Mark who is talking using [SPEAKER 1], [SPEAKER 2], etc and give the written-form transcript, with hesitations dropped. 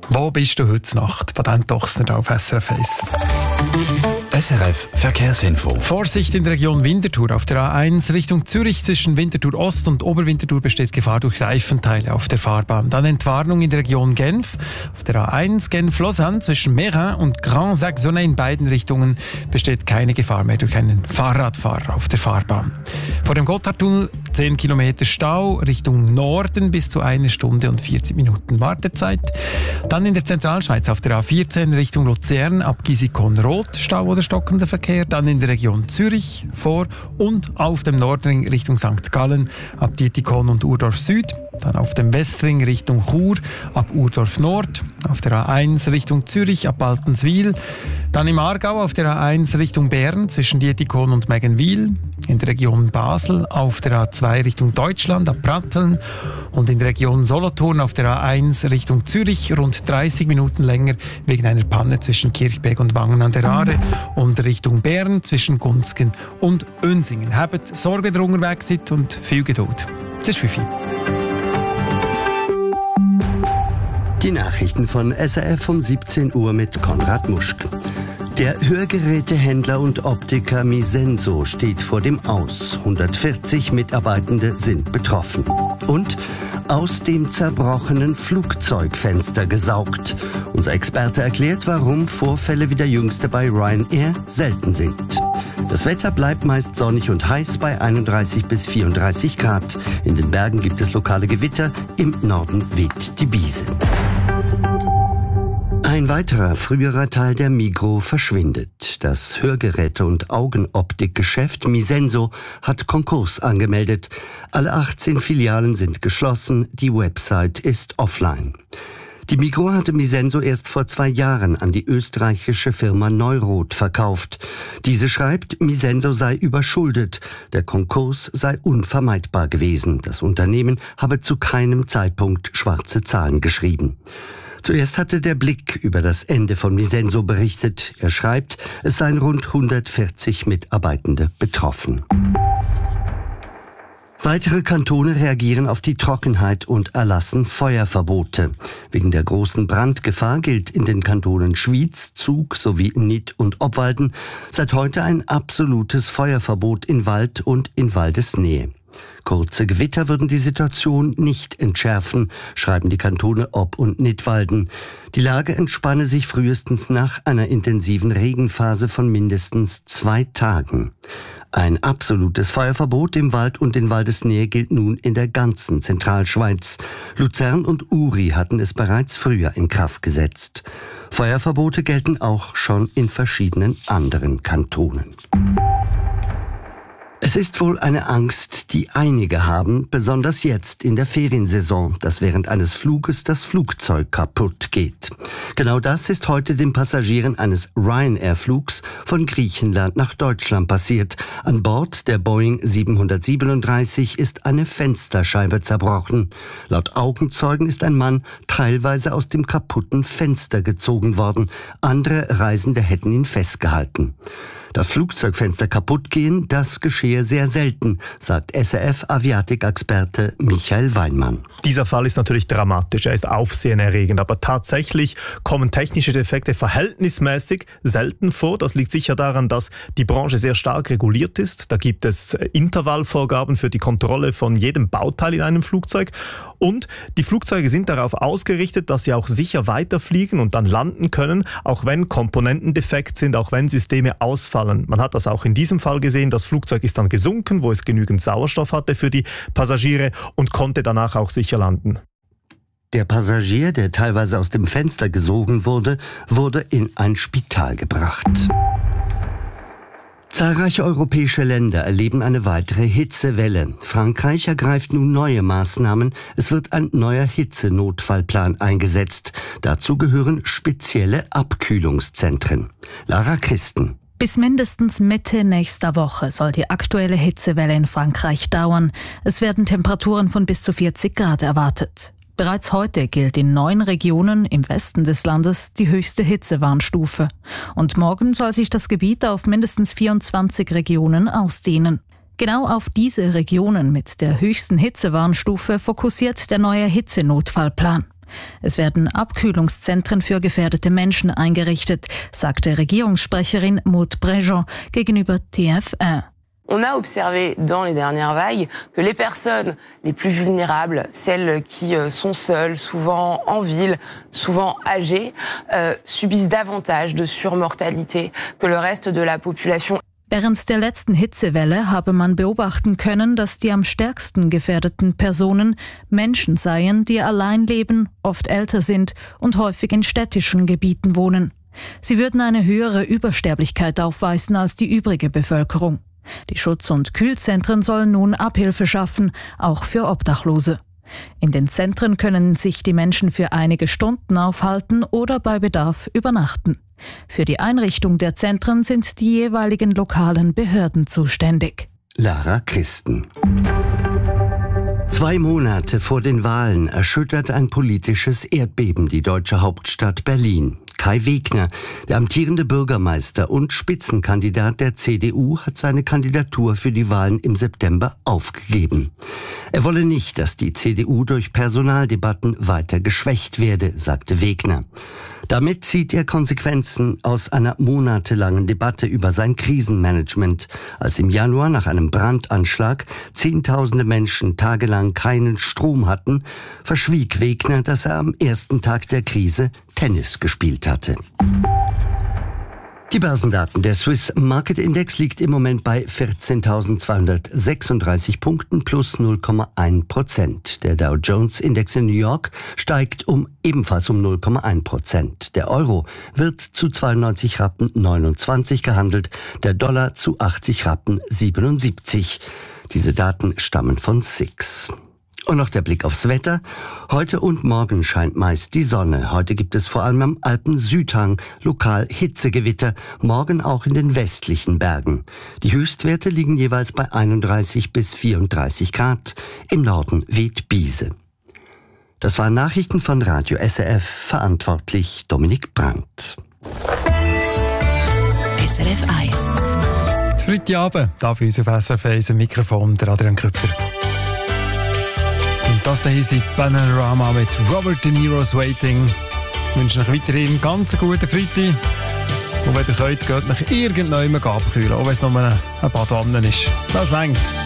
[SPEAKER 1] Wo bist du heute Nacht? Patent Dochsner auf SRF 1.
[SPEAKER 2] SRF Verkehrsinfo.
[SPEAKER 1] Vorsicht in der Region Winterthur. Auf der A1 Richtung Zürich zwischen Winterthur Ost und Oberwinterthur besteht Gefahr durch Reifenteile auf der Fahrbahn. Dann Entwarnung in der Region Genf. Auf der A1 Genf-Lausanne zwischen Meyrin und Grand Saxonnet in beiden Richtungen besteht keine Gefahr mehr durch einen Fahrradfahrer auf der Fahrbahn. Vor dem Gotthardtunnel 10 Kilometer Stau Richtung Norden bis zu 1 Stunde und 40 Minuten Wartezeit. Dann in der Zentralschweiz auf der A14 Richtung Luzern ab Gisikon-Rot Stau oder stockender Verkehr. Dann in der Region Zürich vor und auf dem Nordring Richtung St. Gallen ab Dietikon und Urdorf Süd. Dann auf dem Westring Richtung Chur ab Urdorf Nord. Auf der A1 Richtung Zürich ab Baltenswil. Dann im Aargau auf der A1 Richtung Bern zwischen Dietikon und Meggenwil. In der Region Basel auf der A2 Richtung Deutschland ab Pratteln. Und in der Region Solothurn auf der A1 Richtung Zürich rund 30 Minuten länger wegen einer Panne zwischen Kirchberg und Wangen an der Aare. Und Richtung Bern zwischen Gunzgen und Unsingen. Habt Sorge, wenn ihr unterwegs seid und viel Geduld. Es ist 5 Uhr.
[SPEAKER 3] Die Nachrichten von SRF um 17 Uhr mit Konrad Muschk. Der Hörgerätehändler und Optiker Misenso steht vor dem Aus. 140 Mitarbeitende sind betroffen. Und aus dem zerbrochenen Flugzeugfenster gesaugt. Unser Experte erklärt, warum Vorfälle wie der jüngste bei Ryanair selten sind. Das Wetter bleibt meist sonnig und heiß bei 31 bis 34 Grad. In den Bergen gibt es lokale Gewitter, im Norden weht die Biese. Ein weiterer früherer Teil der Migros verschwindet. Das Hörgeräte- und Augenoptikgeschäft Misenso hat Konkurs angemeldet. Alle 18 Filialen sind geschlossen, die Website ist offline. Die Migros hatte Misenso erst vor 2 Jahren an die österreichische Firma Neuroth verkauft. Diese schreibt, Misenso sei überschuldet. Der Konkurs sei unvermeidbar gewesen. Das Unternehmen habe zu keinem Zeitpunkt schwarze Zahlen geschrieben. Zuerst hatte der Blick über das Ende von Misenso berichtet. Er schreibt, es seien rund 140 Mitarbeitende betroffen. Weitere Kantone reagieren auf die Trockenheit und erlassen Feuerverbote. Wegen der großen Brandgefahr gilt in den Kantonen Schwyz, Zug sowie Nid und Obwalden seit heute ein absolutes Feuerverbot in Wald und in Waldesnähe. Kurze Gewitter würden die Situation nicht entschärfen, schreiben die Kantone Ob- und Nidwalden. Die Lage entspanne sich frühestens nach einer intensiven Regenphase von mindestens 2 Tagen. Ein absolutes Feuerverbot im Wald und in Waldesnähe gilt nun in der ganzen Zentralschweiz. Luzern und Uri hatten es bereits früher in Kraft gesetzt. Feuerverbote gelten auch schon in verschiedenen anderen Kantonen. Es ist wohl eine Angst, die einige haben, besonders jetzt in der Feriensaison, dass während eines Fluges das Flugzeug kaputt geht. Genau das ist heute den Passagieren eines Ryanair-Flugs von Griechenland nach Deutschland passiert. An Bord der Boeing 737 ist eine Fensterscheibe zerbrochen. Laut Augenzeugen ist ein Mann teilweise aus dem kaputten Fenster gezogen worden. Andere Reisende hätten ihn festgehalten. Das Flugzeugfenster kaputt gehen, das geschehe sehr selten, sagt SRF-Aviatik-Experte Michael Weinmann.
[SPEAKER 4] Dieser Fall ist natürlich dramatisch, er ist aufsehenerregend, aber tatsächlich kommen technische Defekte verhältnismäßig selten vor. Das liegt sicher daran, dass die Branche sehr stark reguliert ist. Da gibt es Intervallvorgaben für die Kontrolle von jedem Bauteil in einem Flugzeug. Und die Flugzeuge sind darauf ausgerichtet, dass sie auch sicher weiterfliegen und dann landen können, auch wenn Komponenten defekt sind, auch wenn Systeme ausfallen. Man hat das auch in diesem Fall gesehen. Das Flugzeug ist dann gesunken, wo es genügend Sauerstoff hatte für die Passagiere und konnte danach auch sicher landen.
[SPEAKER 3] Der Passagier, der teilweise aus dem Fenster gesogen wurde, wurde in ein Spital gebracht. Zahlreiche europäische Länder erleben eine weitere Hitzewelle. Frankreich ergreift nun neue Maßnahmen. Es wird ein neuer Hitzenotfallplan eingesetzt. Dazu gehören spezielle Abkühlungszentren. Lara Christen.
[SPEAKER 5] Bis mindestens Mitte nächster Woche soll die aktuelle Hitzewelle in Frankreich dauern. Es werden Temperaturen von bis zu 40 Grad erwartet. Bereits heute gilt in 9 Regionen im Westen des Landes die höchste Hitzewarnstufe. Und morgen soll sich das Gebiet auf mindestens 24 Regionen ausdehnen. Genau auf diese Regionen mit der höchsten Hitzewarnstufe fokussiert der neue Hitzenotfallplan. Es werden Abkühlungszentren für gefährdete Menschen eingerichtet, sagte Regierungssprecherin Maud Brejon gegenüber TF1.
[SPEAKER 6] On a observé dans les dernières vagues que les personnes les plus vulnérables, celles qui sont seules, souvent en ville, souvent âgées, subissent davantage de surmortalité que le reste de la population.
[SPEAKER 5] Während der letzten Hitzewelle habe man beobachten können, dass die am stärksten gefährdeten Personen Menschen seien, die allein leben, oft älter sind und häufig in städtischen Gebieten wohnen. Sie würden eine höhere Übersterblichkeit aufweisen als die übrige Bevölkerung. Die Schutz- und Kühlzentren sollen nun Abhilfe schaffen, auch für Obdachlose. In den Zentren können sich die Menschen für einige Stunden aufhalten oder bei Bedarf übernachten. Für die Einrichtung der Zentren sind die jeweiligen lokalen Behörden zuständig.
[SPEAKER 3] Lara Christen. 2 Monate vor den Wahlen erschüttert ein politisches Erdbeben die deutsche Hauptstadt Berlin. Kai Wegner, der amtierende Bürgermeister und Spitzenkandidat der CDU, hat seine Kandidatur für die Wahlen im September aufgegeben. Er wolle nicht, dass die CDU durch Personaldebatten weiter geschwächt werde, sagte Wegner. Damit zieht er Konsequenzen aus einer monatelangen Debatte über sein Krisenmanagement. Als im Januar nach einem Brandanschlag Zehntausende Menschen tagelang keinen Strom hatten, verschwieg Wegner, dass er am ersten Tag der Krise Tennis gespielt hatte. Die Börsendaten. Der Swiss Market Index liegt im Moment bei 14.236 Punkten plus 0,1%. Der Dow Jones Index in New York steigt ebenfalls um 0,1%. Der Euro wird zu 92 Rappen 29 gehandelt, der Dollar zu 80 Rappen 77. Diese Daten stammen von SIX. Und noch der Blick aufs Wetter. Heute und morgen scheint meist die Sonne. Heute gibt es vor allem am Alpen-Südhang lokal Hitzegewitter, morgen auch in den westlichen Bergen. Die Höchstwerte liegen jeweils bei 31 bis 34 Grad. Im Norden weht Biese. Das waren Nachrichten von Radio SRF, verantwortlich Dominik Brandt.
[SPEAKER 7] SRF 1.
[SPEAKER 1] Freitagabend, da bei uns auf SRF 1 im Mikrofon der Adrian Köpfer. Und das hier ist Panorama mit Robert De Niro's Waiting. Ich wünsche euch weiterhin ganz einen guten Freitag. Und wenn ihr könnt, geht euch irgendjemand abkühlen, auch wenn es nur eine Badwanne ist. Das reicht.